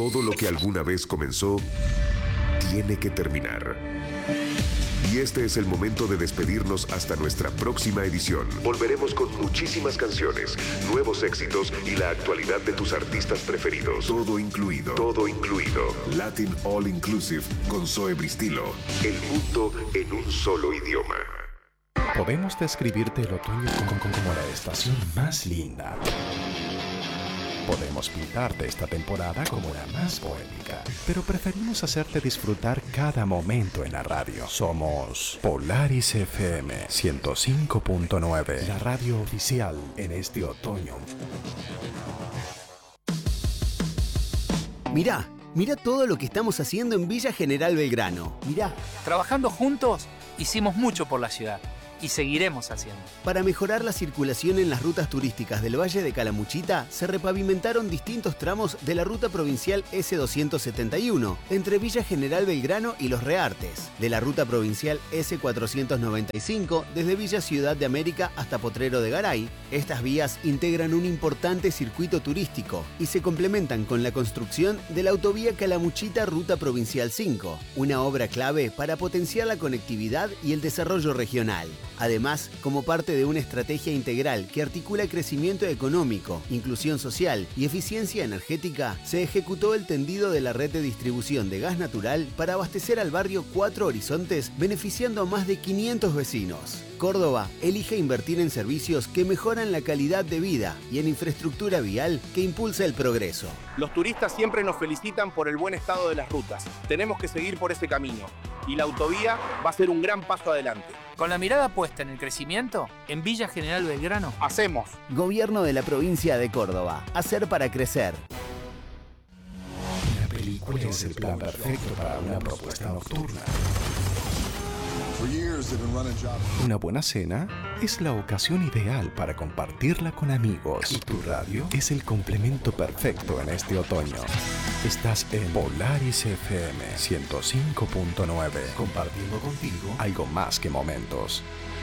Todo lo que alguna vez comenzó tiene que terminar. Y este es el momento de despedirnos hasta nuestra próxima edición. Volveremos con muchísimas canciones, nuevos éxitos y la actualidad de tus artistas preferidos. Todo incluido. Todo incluido. Latin All Inclusive con Zoe Bristilo. El mundo en un solo idioma. Podemos describirte el otoño como la estación más linda. Podemos pintarte esta temporada como la más poética, pero preferimos hacerte disfrutar cada momento en la radio. Somos Polaris FM 105.9, la radio oficial en este otoño. Mirá todo lo que estamos haciendo en Villa General Belgrano. Mirá. Trabajando juntos, hicimos mucho por la ciudad. Y seguiremos haciendo. Para mejorar la circulación en las rutas turísticas del Valle de Calamuchita, se repavimentaron distintos tramos de la ruta provincial S271, entre Villa General Belgrano y Los Reartes, de la ruta provincial S495, desde Villa Ciudad de América hasta Potrero de Garay. Estas vías integran un importante circuito turístico y se complementan con la construcción de la autovía Calamuchita Ruta Provincial 5, una obra clave para potenciar la conectividad y el desarrollo regional. Además, como parte de una estrategia integral que articula crecimiento económico, inclusión social y eficiencia energética, se ejecutó el tendido de la red de distribución de gas natural para abastecer al barrio Cuatro Horizontes, beneficiando a más de 500 vecinos. Córdoba elige invertir en servicios que mejoran la calidad de vida y en infraestructura vial que impulsa el progreso. Los turistas siempre nos felicitan por el buen estado de las rutas. Tenemos que seguir por ese camino. Y la autovía va a ser un gran paso adelante. Con la mirada puesta en el crecimiento, en Villa General Belgrano, hacemos. Gobierno de la provincia de Córdoba. Hacer para crecer. Una película es el plan perfecto para una propuesta nocturna. Una buena cena es la ocasión ideal para compartirla con amigos. Y tu radio es el complemento perfecto en este otoño. Estás en Polaris FM 105.9, compartiendo contigo algo más que momentos.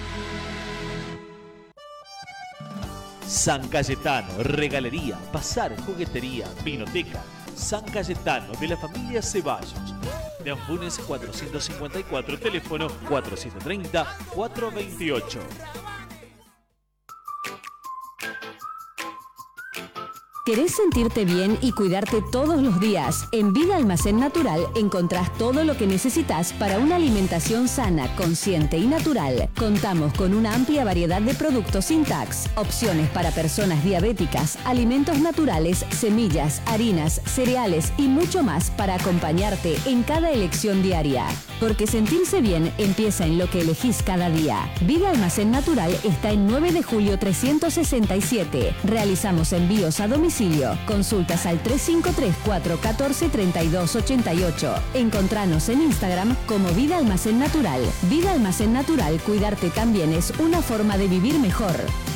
San Cayetano, regalería, bazar, juguetería, vinoteca. San Cayetano, de la familia Ceballos. De Anfunes 454, teléfono 430-428. ¿Querés sentirte bien y cuidarte todos los días? En Vida Almacén Natural encontrás todo lo que necesitas para una alimentación sana, consciente y natural. Contamos con una amplia variedad de productos sin tax, opciones para personas diabéticas, alimentos naturales, semillas, harinas, cereales y mucho más para acompañarte en cada elección diaria. Porque sentirse bien empieza en lo que elegís cada día. Vida Almacén Natural está en 9 de julio 367. Realizamos envíos a domicilio. Consultas al 3534-143288. Encontranos en Instagram como Vida Almacén Natural. Vida Almacén Natural, cuidarte también es una forma de vivir mejor.